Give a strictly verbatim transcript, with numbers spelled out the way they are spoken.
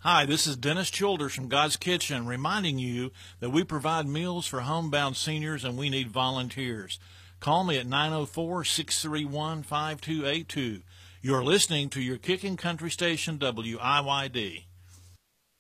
Hi, this is Dennis Childers from God's Kitchen, reminding you that we provide meals for homebound seniors and we need volunteers. Call me at nine oh four, six three one, five two eight two. You're listening to your Kicking Country Station, W I Y D.